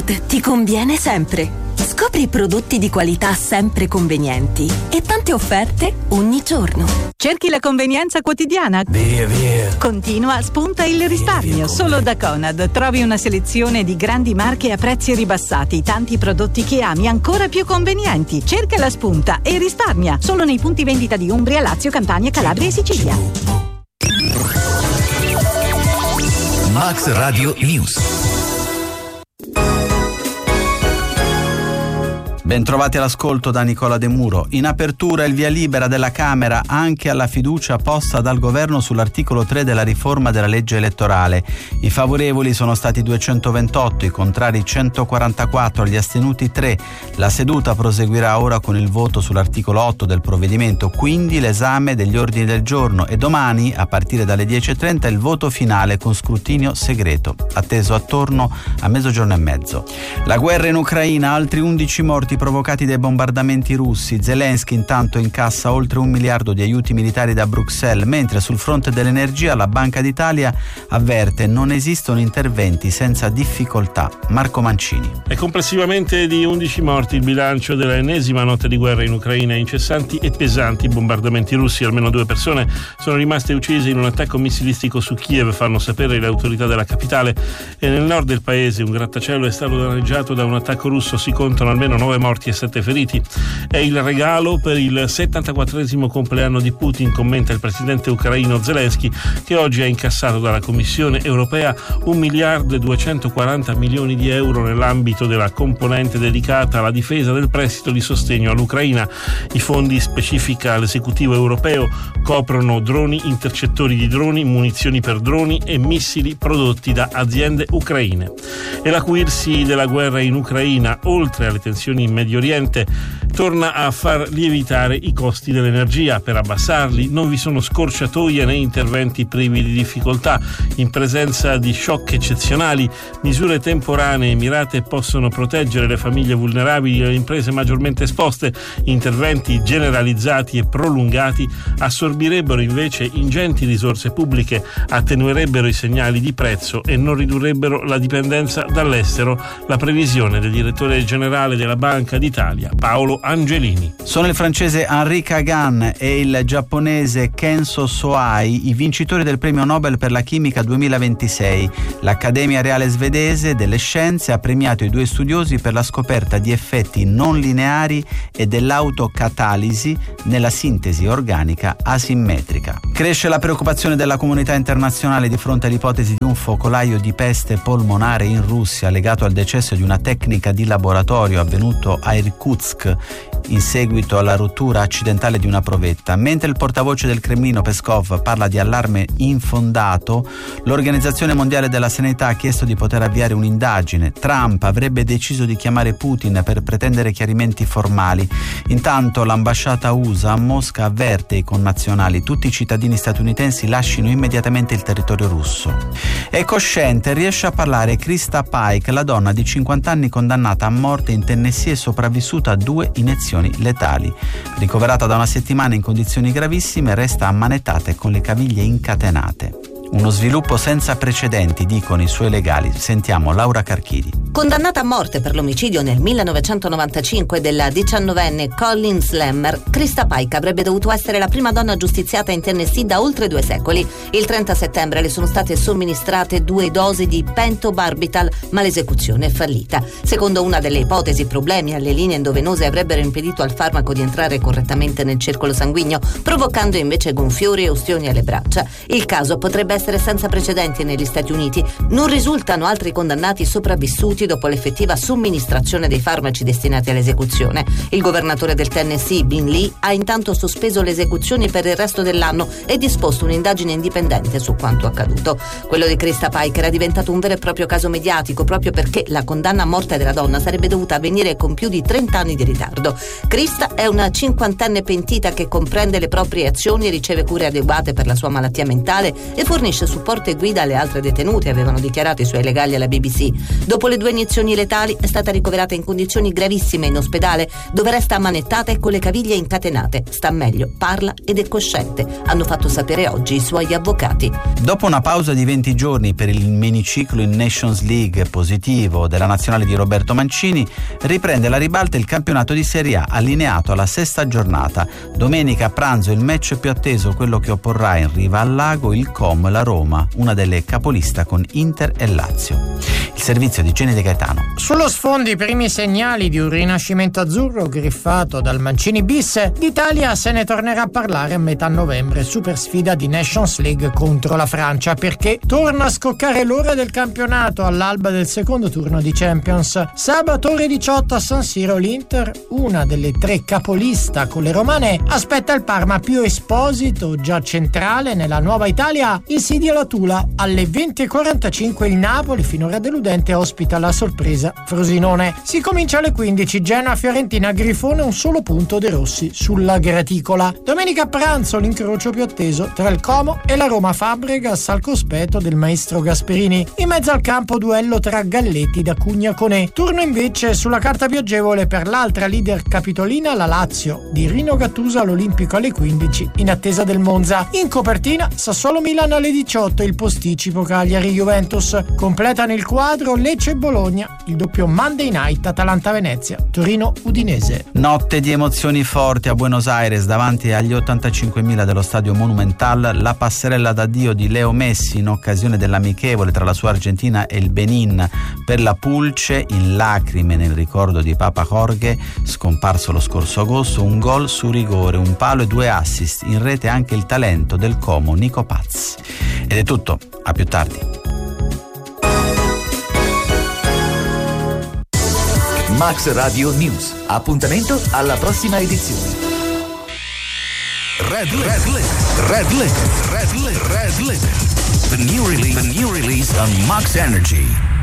Conad ti conviene sempre. Scopri prodotti di qualità sempre convenienti e tante offerte ogni giorno. Cerchi la convenienza quotidiana? Via. Continua, spunta il risparmio. Solo da Conad trovi una selezione di grandi marche a prezzi ribassati, tanti prodotti che ami ancora più convenienti. Cerca la spunta e risparmia. Solo nei punti vendita di Umbria, Lazio, Campania, Calabria e Sicilia. Max Radio News. Bentrovati all'ascolto da Nicola De Muro. In apertura il via libera della Camera anche alla fiducia posta dal governo sull'articolo 3 della riforma della legge elettorale. I favorevoli sono stati 228, i contrari 144, gli astenuti 3. La seduta proseguirà ora con il voto sull'articolo 8 del provvedimento, quindi l'esame degli ordini del giorno e domani, a partire dalle 10:30, il voto finale con scrutinio segreto, atteso attorno a mezzogiorno e mezzo. La guerra in Ucraina, altri 11 morti provocati dai bombardamenti russi. Zelensky intanto incassa oltre 1 miliardo di aiuti militari da Bruxelles, mentre sul fronte dell'energia la Banca d'Italia avverte non esistono interventi senza difficoltà. Marco Mancini. È complessivamente di 11 morti il bilancio della ennesima notte di guerra in Ucraina. Incessanti e pesanti bombardamenti russi, almeno 2 persone sono rimaste uccise in un attacco missilistico su Kiev, fanno sapere le autorità della capitale, e nel nord del paese un grattacielo è stato danneggiato da un attacco russo. Si contano almeno 9 morti e 7 feriti. È il regalo per il 74esimo compleanno di Putin, commenta il presidente ucraino Zelensky, che oggi ha incassato dalla Commissione europea 1 miliardo e 240 milioni di euro nell'ambito della componente dedicata alla difesa del prestito di sostegno all'Ucraina. I fondi, specifica l'esecutivo europeo, coprono droni, intercettori di droni, munizioni per droni e missili prodotti da aziende ucraine. E l'acuirsi della guerra in Ucraina, oltre alle tensioni in Medio Oriente, torna a far lievitare i costi dell'energia. Per abbassarli non vi sono scorciatoie né interventi privi di difficoltà. In presenza di shock eccezionali, misure temporanee mirate possono proteggere le famiglie vulnerabili e le imprese maggiormente esposte. Interventi generalizzati e prolungati assorbirebbero invece ingenti risorse pubbliche, attenuerebbero i segnali di prezzo e non ridurrebbero la dipendenza dall'estero. La previsione del direttore generale della Banca d'Italia, Paolo Angelini. Sono il francese Henri Kagan e il giapponese Kenzo Soai i vincitori del premio Nobel per la chimica 2026. L'Accademia Reale Svedese delle Scienze ha premiato i 2 studiosi per la scoperta di effetti non lineari e dell'autocatalisi nella sintesi organica asimmetrica. Cresce la preoccupazione della comunità internazionale di fronte all'ipotesi di un focolaio di peste polmonare in Russia legato al decesso di una tecnica di laboratorio avvenuto a Irkutsk in seguito alla rottura accidentale di una provetta. Mentre il portavoce del Cremlino Peskov parla di allarme infondato, l'Organizzazione Mondiale della Sanità ha chiesto di poter avviare un'indagine. Trump avrebbe deciso di chiamare Putin per pretendere chiarimenti formali. Intanto l'ambasciata USA a Mosca avverte i connazionali: tutti i cittadini statunitensi lascino immediatamente il territorio russo. È cosciente, riesce a parlare Krista Pike, la donna di 50 anni condannata a morte in Tennessee e sopravvissuta a 2 iniezioni letali. Ricoverata da una settimana in condizioni gravissime, resta ammanettata e con le caviglie incatenate. Uno sviluppo senza precedenti, dicono i suoi legali. Sentiamo Laura Carchidi. Condannata a morte per l'omicidio nel 1995 della 19enne Colleen Slammer, Krista Pike avrebbe dovuto essere la prima donna giustiziata in Tennessee da oltre 2 secoli. Il 30 settembre le sono state somministrate 2 dosi di pentobarbital, ma l'esecuzione è fallita. Secondo una delle ipotesi, problemi alle linee endovenose avrebbero impedito al farmaco di entrare correttamente nel circolo sanguigno, provocando invece gonfiori e ustioni alle braccia. Il caso potrebbe essere senza precedenti negli Stati Uniti. Non risultano altri condannati sopravvissuti dopo l'effettiva somministrazione dei farmaci destinati all'esecuzione. Il governatore del Tennessee, Bin Lee, ha intanto sospeso le esecuzioni per il resto dell'anno e disposto un'indagine indipendente su quanto accaduto. Quello di Krista Pike era diventato un vero e proprio caso mediatico proprio perché la condanna a morte della donna sarebbe dovuta avvenire con più di 30 anni di ritardo. Krista è una 50enne pentita che comprende le proprie azioni, riceve cure adeguate per la sua malattia mentale e fornisce supporto e guida alle altre detenute, avevano dichiarato i suoi legali alla BBC. Dopo le 2 iniezioni letali, è stata ricoverata in condizioni gravissime in ospedale, dove resta ammanettata e con le caviglie incatenate. Sta meglio, parla ed è cosciente, hanno fatto sapere oggi i suoi avvocati. Dopo una pausa di 20 giorni per il miniciclo in Nations League positivo della nazionale di Roberto Mancini, riprende alla ribalta il campionato di Serie A, allineato alla 6ª giornata. Domenica a pranzo il match più atteso, quello che opporrà in riva al lago il Com la Roma, una delle capolista con Inter e Lazio. Il servizio di Genete Gaetano. Sullo sfondo i primi segnali di un rinascimento azzurro griffato dal Mancini bis, d'Italia se ne tornerà a parlare a metà novembre, super sfida di Nations League contro la Francia, perché torna a scoccare l'ora del campionato all'alba del secondo turno di Champions. Sabato ore 18 a San Siro l'Inter, una delle 3 capolista con le romane, aspetta il Parma. Più Esposito, già centrale nella nuova Italia, insidia la Tula. Alle 20:45 il Napoli, finora deludente, ospita la sorpresa Frosinone. Si comincia alle 15, Genoa-Fiorentina, Grifone, un solo punto De Rossi sulla graticola. Domenica a pranzo l'incrocio più atteso tra il Como e la Roma, Fabregas al cospetto del maestro Gasperini. In mezzo al campo duello tra Galletti da Cugna-Conè. Turno invece sulla carta più agevole per l'altra leader capitolina, la Lazio di Rino Gattuso all'Olimpico alle 15 in attesa del Monza. In copertina Sassuolo-Milan alle 18, il posticipo Cagliari-Juventus. Completano il quadro Lecce e Bologna, il doppio Monday Night Atalanta-Venezia, Torino-Udinese. Notte di emozioni forti a Buenos Aires davanti agli 85.000 dello stadio Monumental, la passerella d'addio di Leo Messi in occasione dell'amichevole tra la sua Argentina e il Benin per la Pulce, in lacrime nel ricordo di Papa Jorge, scomparso lo scorso agosto. Un gol su rigore, un palo e 2 assist, in rete anche il talento del Como Nico Paz. Ed è tutto, a più tardi. Max Radio News. Appuntamento alla prossima edizione. Red Limit. The new release on Max Energy.